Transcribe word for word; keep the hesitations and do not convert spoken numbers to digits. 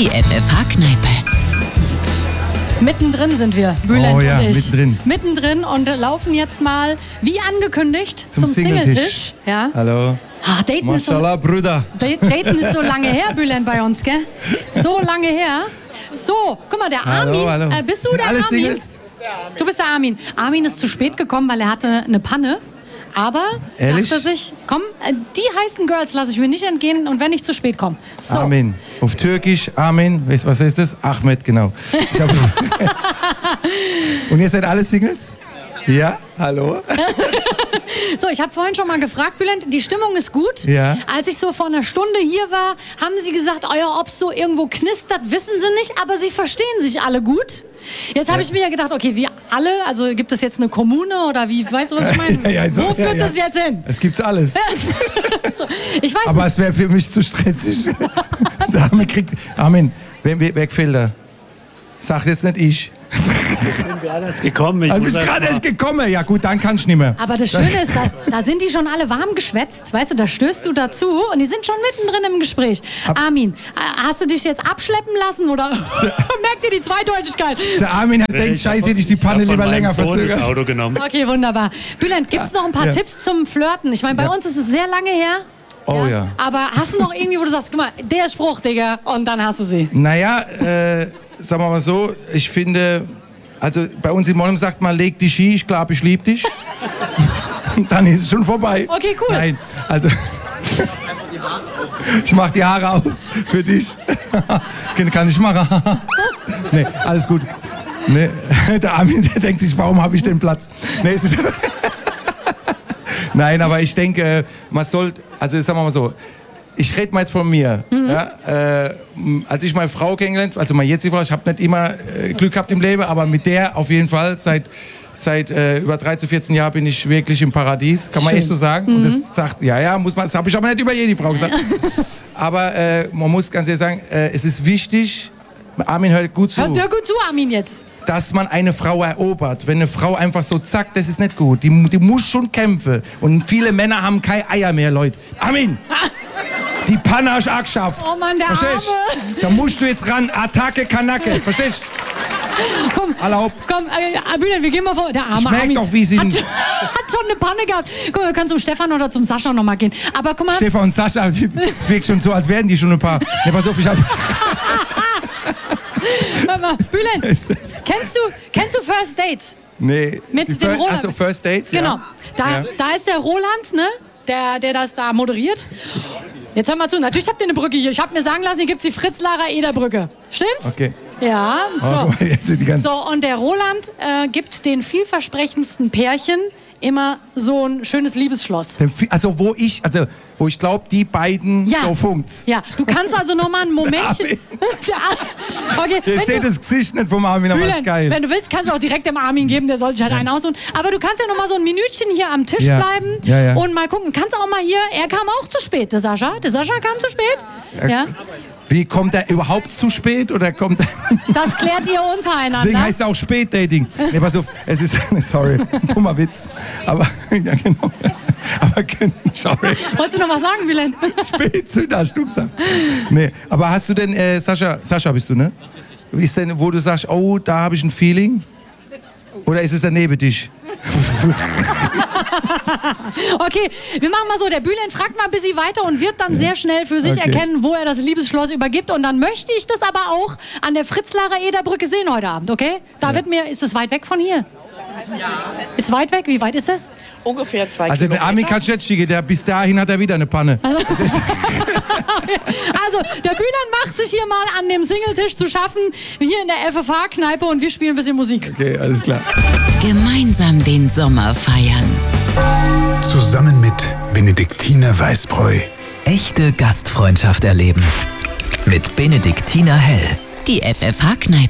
Die F F H-Kneipe. Mittendrin sind wir, Bülent oh, ja, und ich. Mittendrin. Mittendrin und laufen jetzt mal, wie angekündigt, zum, zum Singletisch. Singletisch. Ja. Hallo. Ach, Daten ist, so, Mashallah, Brüder. Daten ist so lange her, Bülent, bei uns, gell? So lange her. So, guck mal, der Hallo, Armin. hallo. Äh, bist du Sind der alle Armin? Singles? Du bist der Armin. Armin ist zu spät gekommen, weil er hatte eine Panne. Aber Ehrlich? dachte sich, komm, äh, die heißen Girls lasse ich mir nicht entgehen und wenn ich zu spät komme. So. Amin. Auf Türkisch, Amin. Weißt du, was heißt das? Ahmed, genau. Ich hab Und ihr seid alle Singles? Ja? Hallo? So, ich habe vorhin schon mal gefragt, Bülent, die Stimmung ist gut. Ja. Als ich so vor einer Stunde hier war, haben sie gesagt, oh ja, ob es so irgendwo knistert, wissen sie nicht, aber sie verstehen sich alle gut. Jetzt habe ich mir ja gedacht, okay, wir alle, also gibt es jetzt eine Kommune oder wie, weißt du, was ich meine? Ja, ja, so, Wo führt ja, ja. das jetzt hin? Es gibt's alles. So, ich weiß Aber nicht. es wäre für mich zu stressig. Der Arme kriegt. Amin. Wer, wer, wer gefällt da? Sagt jetzt nicht ich. Ich bin gerade erst gekommen. Ich Du muss bist erst gerade mal- erst gekommen. Ja gut, dann kann ich nicht mehr. Aber das Schöne ist, da, da sind die schon alle warm geschwätzt, weißt du, da stößt du dazu und die sind schon mittendrin im Gespräch. Armin, äh, hast du dich jetzt abschleppen lassen oder merkt ihr die Zweideutigkeit? Der Armin hat denkt, Ich hab scheiße, von- hätte ich die ich hab Panne von lieber meinem länger Sohn verzögert. das Auto genommen. Okay, wunderbar. Bülent, gibt es noch ein paar Ja. Tipps zum Flirten? Ich meine, bei Ja. uns ist es sehr lange her. Oh ja. Aber hast du noch irgendwie, wo du sagst, guck mal, der Spruch, Digga, und dann hast du sie. Naja, äh, sagen wir mal so, ich finde, also bei uns in Mollem sagt man, leg die Ski, ich glaube, ich lieb dich. Und dann ist es schon vorbei. Okay, cool. Nein, also ich mach die Haare auf für dich. Kann ich machen. Nee, alles gut. Nee, der Armin, der denkt sich, warum habe ich den Platz? Nee, es ist Nein, aber ich denke, man sollte, also sagen wir mal so, ich rede mal jetzt von mir. Mhm. Ja, äh, als ich meine Frau kennengelernt, also meine jetzige Frau, ich habe nicht immer äh, Glück gehabt im Leben, aber mit der auf jeden Fall, seit, seit äh, über dreizehn, vierzehn Jahren bin ich wirklich im Paradies, kann man Schön. echt so sagen. Und das sagt, ja, ja, muss man, das habe ich aber nicht über jede Frau gesagt. Aber äh, man muss ganz ehrlich sagen, äh, es ist wichtig, Armin hört gut zu. Hört hör gut zu, Armin, jetzt. Dass man eine Frau erobert. Wenn eine Frau einfach so zack, das ist nicht gut. Die, die muss schon kämpfen. Und viele Männer haben keine Eier mehr, Leute. Amin. Die Panne hast du auch geschafft. Oh Mann, der Verstehst? Arme. Da musst du jetzt ran. Attacke, Kanacke. Verstehst? Komm, Erlaub. komm, äh, Bülent, wir gehen mal vor. Der arme Ich merk Armin doch, wie sie- hat, hat schon eine Panne gehabt. Guck mal, wir können zum Stefan oder zum Sascha noch mal gehen. Aber guck mal, Stefan und Sascha, es wirkt schon so, als wären die schon ein paar. Ja, pass auf, ich hab... warte mal, Bülent, kennst du, kennst du First Dates? Nee. Mit die dem Fir- Roland. Achso, First Dates, Genau. ja. Da, Ja. da ist der Roland, ne? Der, der das da moderiert. Jetzt hör mal zu. Natürlich habt ihr eine Brücke hier. Ich habe mir sagen lassen, hier gibt's die Fritz-Lara-Eder-Brücke. Stimmt's? Okay. Ja. Oh, So. guck mal, jetzt sind die ganzen... So, und der Roland äh, gibt den vielversprechendsten Pärchen immer so ein schönes Liebesschloss. Also wo ich, also wo ich glaube, die beiden, Ja. so funkt's. Ja, du kannst also noch mal ein Momentchen... Armin. Ja. Okay, Ihr wenn seht du- das Gesicht nicht vom Armin, aber das ist Bülent, geil. wenn du willst, kannst du auch direkt dem Armin geben, der soll sich halt einen aussuchen. Aber du kannst ja noch mal so ein Minütchen hier am Tisch Ja. bleiben Ja, ja. und mal gucken. Kannst auch mal hier, er kam auch zu spät, der Sascha. Der Sascha kam zu spät. Ja. Wie, kommt er überhaupt zu spät oder kommt er... Das klärt ihr untereinander. Deswegen heißt er auch Spätdating. Nee, pass auf, es ist, sorry, dummer Witz. Aber, ja genau. Aber, sorry, Wolltest du noch was sagen, Bülent? Spätzünder, hast du gesagt. Nee, aber hast du denn, äh, Sascha, Sascha bist du, ne? Wie ist denn, wo du sagst, oh, da habe ich ein Feeling? Oder ist es daneben dich? Okay, wir machen mal so, der Bülent fragt mal ein bisschen weiter und wird dann sehr schnell für sich Okay. erkennen, wo er das Liebesschloss übergibt. Und dann möchte ich das aber auch an der Fritz-Lara-Eder-Brücke sehen heute Abend, okay? Da wird mir, ist es weit weg von hier? Ist weit weg? Wie weit ist das? Ungefähr zwei Also der Kilometer. Armin kann nicht schicken, der bis dahin hat er wieder eine Panne. Also, der Bülent macht sich hier mal an dem Singletisch zu schaffen, hier in der F F H-Kneipe und wir spielen ein bisschen Musik. Okay, alles klar. Gemeinsam den Sommer feiern. Zusammen mit Benediktiner Weißbräu. Echte Gastfreundschaft erleben. Mit Benediktiner Hell. Die F F H-Kneipe.